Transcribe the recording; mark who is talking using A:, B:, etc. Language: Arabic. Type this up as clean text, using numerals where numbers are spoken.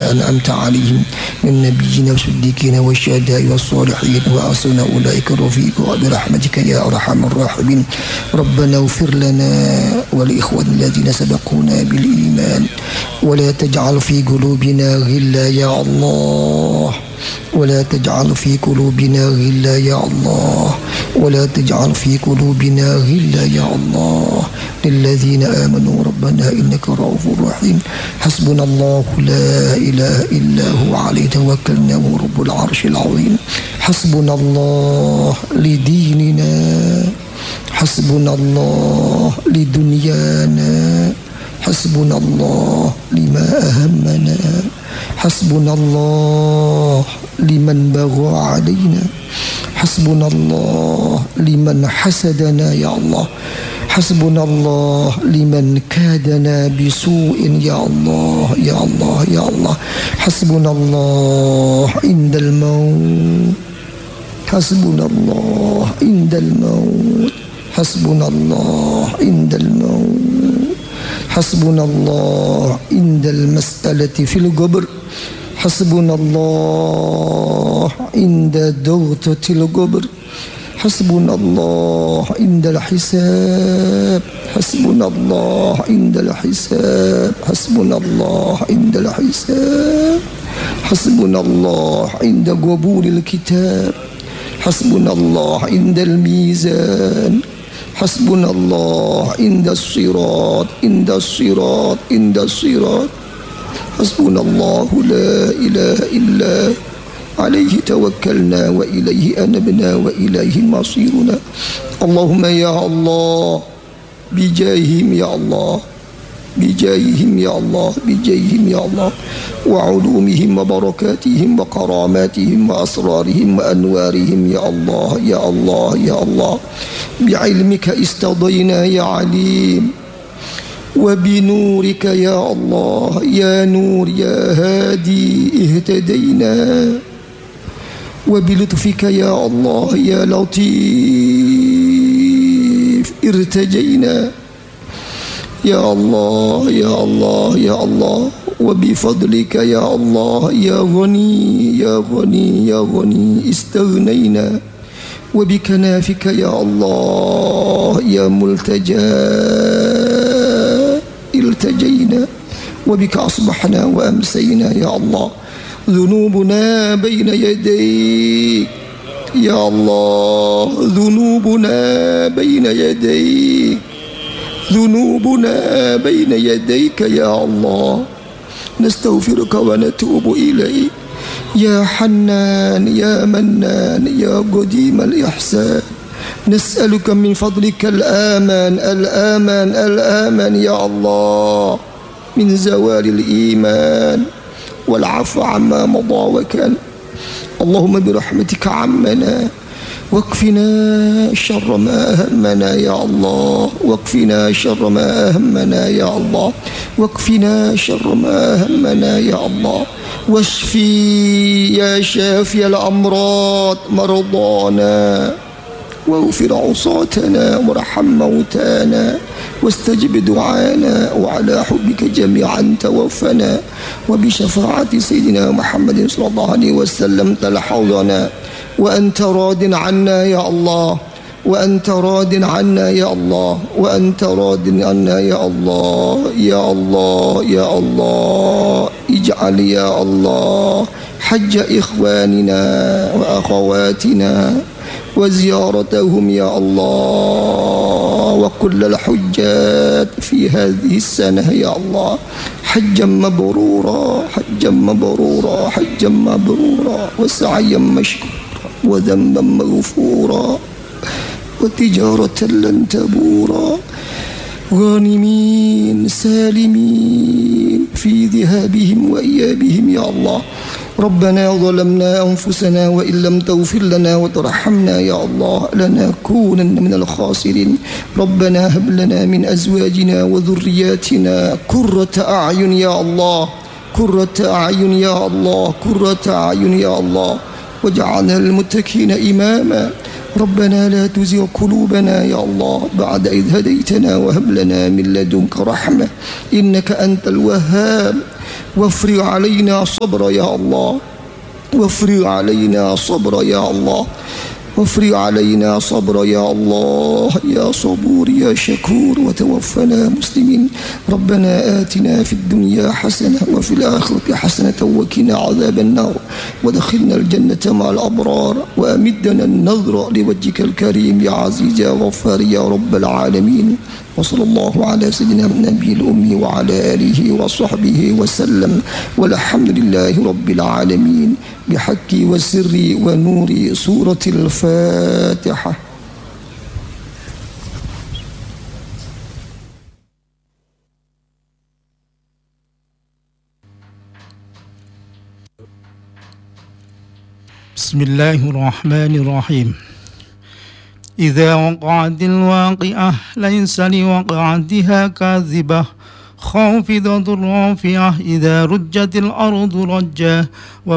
A: أنعمت عليهم من النبيين والصديقين والشهداء والصالحين وحسن أولئك رفيقا برحمتك يا أرحم الراحمين. ربنا اغفر لنا ولإخواننا الذين سبقونا بالإيمان ولا تجعل في قلوبنا غلا يا الله، ولا تجعل في قلوبنا غلا يا الله، ولا تجعل في قلوبنا غلا يا الله للذين آمنوا ربنا إنك رؤوف رحيم. حسبنا الله لا إله إلا هو عليه توكلنا وهو رب العرش العظيم. حسبنا الله لديننا، حسبنا الله لدنيانا، حسبنا الله لما أهمنا، حسبنا الله لمن بغى علينا، حسبنا الله لمن حسدنا يا الله، حسبنا الله لمن كادنا بسوء يا الله يا الله يا الله. حسبنا الله عند الموت، حسبنا الله عند الموت، حسبنا الله عند الموت، حسبنا الله عند المسألة في القبر، حسبنا الله عند ضغطة القبر، حسبنا الله عند الحساب، حسبنا الله عند الحساب، حسبنا الله عند الحساب، حسبنا الله عند قبول الكتاب، حسبنا الله عند الميزان، حسبنا الله عند الصراط، عند الصراط، عند الصراط. حسبنا الله لا إله إلا عليه توكلنا وإليه أنبنا وإليه مصيرنا. اللهم يا الله بجاههم يا الله، بجاههم يا الله، بجاههم يا الله وعلومهم وبركاتهم وكراماتهم وأسرارهم وأنوارهم يا الله يا الله يا الله. بعلمك استضينا يا عليم، وبنورك يا الله يا نور يا هادي اهتدينا، وبلطفك يا الله يا لطيف ارتجينا يا الله يا الله يا الله. وبفضلك يا الله يا غني يا غني يا غني استغنينا، وبكنافك يا الله يا ملتجى التجينا، وبك أصبحنا وأمسينا يا الله. ذنوبنا بين يديك يا الله، ذنوبنا بين يديك، ذنوبنا بين يديك يا الله. نستغفرك ونتوب إليك يا حنان يا منان يا قديم الإحسان. نسألك من فضلك الآمان الآمان الآمان يا الله من زوال الإيمان والعفو عما مضى وكان. اللهم برحمتك عمنا واكفنا شر ما أهمنا يا الله، واكفنا شر ما أهمنا يا الله، واكفنا شر ما أهمنا يا الله. واشفي يا شافي الأمراض مرضانا، واغفر عصاتنا وارحم موتانا، واستجب دعانا، وعلى حبك جميعا توفنا، وبشفاعة سيدنا محمد صلى الله عليه وسلم تلحظنا. وأنت راض عنا يا الله، وأنت راض عنا يا الله، وأنت راض عنا يا الله يا الله يا الله. اجعل يا الله حج إخواننا وأخواتنا وزيارتهم يا الله، وكل الحجات في هذه السنة يا الله حجا مبرورا، حجا مبرورا، حجا مبرورا، وسعيا مشكورا، وذنبا مغفورا، وتجارة لن تبورا، غانمين سالمين في ذهابهم وإيابهم يا الله. ربنا ظلمنا أنفسنا وإن لم تغفر لنا وترحمنا يا الله لنكونن من الخاسرين. ربنا هب لنا من أزواجنا وذرياتنا قرة أعين يا الله، قرة أعين يا الله، قرة أعين يا الله، واجعلنا للمتقين إماما. ربنا لا تزغ قلوبنا يا الله بعد إذ هديتنا، وهب لنا من لدنك رحمة إنك أنت الوهاب. وافرغ علينا صبر يا الله، وافرغ علينا صبر يا الله، وافرغ علينا صبر يا الله، يا صبور يا شكور، وتوفنا مسلمين. ربنا آتنا في الدنيا حسنة وفي الآخرة حسنة وقنا عذاب النار، وادخلنا الجنة مع الأبرار، وأمدنا النظر لوجهك الكريم يا عزيز يا غفار يا رب العالمين. وصلى الله على سيدنا النبي الأمي وعلى آله وصحبه وسلم، والحمد لله رب العالمين، بحق وسر ونور سورة الفاتحة.
B: بسم الله الرحمن الرحيم. إذا وقعت الواقعة ليس لوقعتها كاذبة خافضة رافعة إذا رجت الأرض رجا